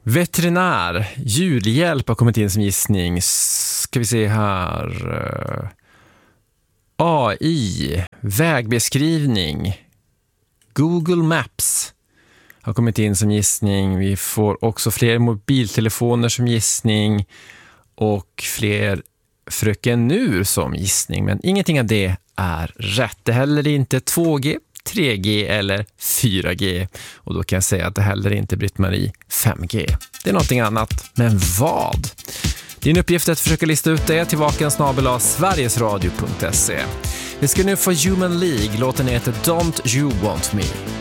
Veterinär, djurhjälp har kommit in som gissning. Ska vi se här. AI, vägbeskrivning. Google Maps har kommit in som gissning. Vi får också fler mobiltelefoner som gissning. Och fler Fröken Nur som gissning. Men ingenting av det är rätt. Det heller inte 2G, 3G eller 4G. Och då kan jag säga att det heller inte Britt-Marie 5G. Det är någonting annat. Men vad? Din uppgift är att försöka lista ut det till vaken@sverigesradio.se. Vi ska nu få Human League. Låten heter Don't You Want Me.